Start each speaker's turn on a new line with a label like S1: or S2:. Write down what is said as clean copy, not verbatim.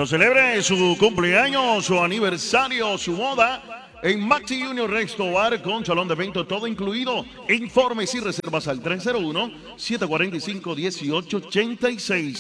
S1: Bueno, celebre su cumpleaños, su aniversario, su boda en Maxi Junior Resto Bar con salón de evento todo incluido. Informes y reservas al 301-745-1886.